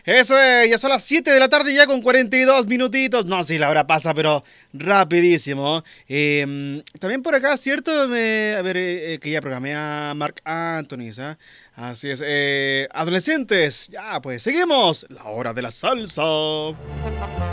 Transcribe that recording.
Eso es, ya son las 7 de la tarde ya con 42 minutitos. No, sí, la hora pasa, pero rapidísimo. También por acá, ¿cierto? A ver, que ya programé a Mark Anthony, ¿ah? Así es. Adolescentes, ya, pues seguimos. La hora de la salsa.